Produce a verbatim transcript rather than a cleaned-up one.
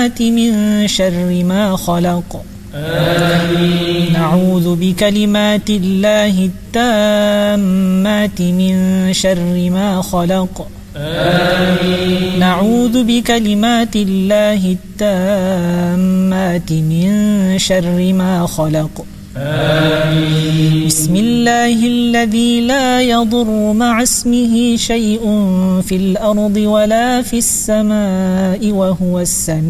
بكلمات من شر ما خلق آمين. نعوذ بكلمات الله التامات من شر ما خلق آمين. نعوذ بكلمات الله التامات من شر ما خلق آمين. بسم الله الذي لا يضر مع اسمه شيء في الأرض ولا في السماء وهو السميع